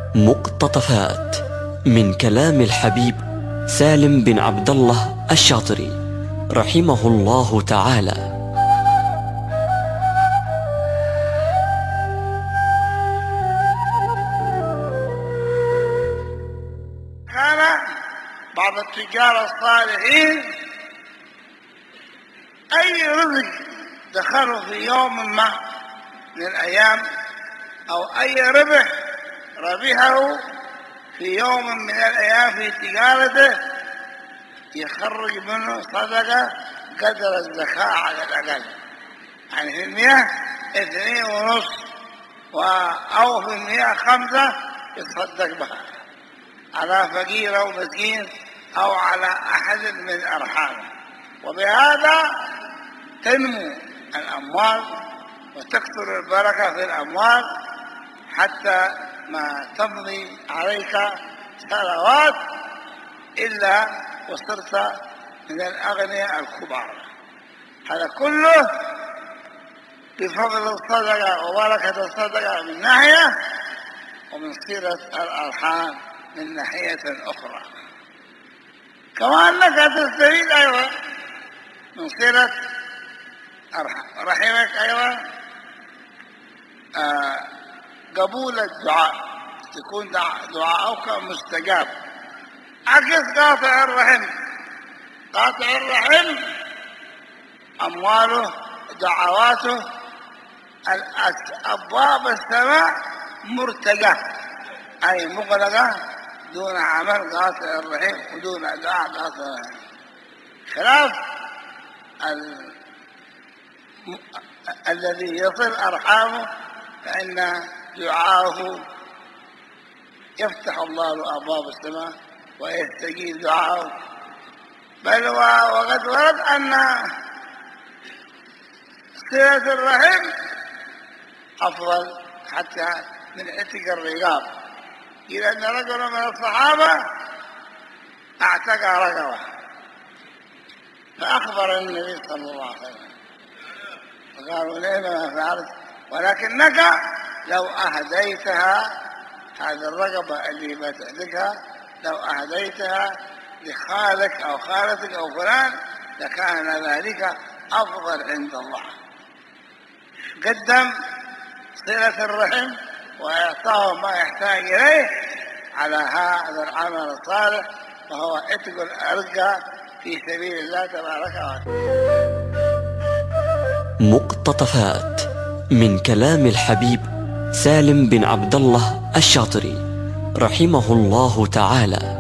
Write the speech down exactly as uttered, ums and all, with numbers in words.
مقتطفات من كلام الحبيب سالم بن عبد الله الشاطري رحمه الله تعالى. كان بعض التجار الصالحين أي رزق دخلوا في يوم ما من الأيام أو أي ربح ربحه في يوم من الأيام في تجارته يخرج منه صدقة قدر الزكاة على الأقل، يعني في المياه اثنين ونص أو في المياه خمسة يتصدق بها على فقير أو مسكين أو على أحد من أرحامه، وبهذا تنمو الأموال وتكثر البركة في الأموال حتى ما تمضي عليك سنوات إلا وصرت من الأغنياء الكبار. هذا كله بفضل الصدقة وبركة الصدقة من ناحية، ومن صلة الأرحام من ناحية أخرى. كما أنك تستفيد أيضا من صلة رحمك أيضا آه قبول الدعاء، تكون دعاءك مستجاب. عكس قاطع الرحم، قاطع الرحم أمواله دعواته أبواب السماء مرتجة، أي مغلقة دون عمل قاطع الرحم ودون دعاء قاطع الرحم، خلاف ال... الذي يصل أرحامه فإن دعاءه يفتح الله له أبواب السماء ويستجيب دعاءه. بل وقد ورد أن صلة الرحم أفضل حتى من عتق الرقاب، إذا أن رجل من الصحابة اعتق رقبة فأخبر النبي صلى الله عليه وسلم فقالوا ليه ما فعلت، ولكنك لو أهديتها هذه الرقبة اللي بتعتقها لو أهديتها لخالك أو خالتك أو فلان لكان ذلك أفضل عند الله. قدم صلة الرحم وإعطاه ما يحتاج إليه على هذا العمل الصالح، وهو عتق الرقة في سبيل الله تبارك وتعالى. مقتطفات من كلام الحبيب سالم بن عبد الله الشاطري رحمه الله تعالى.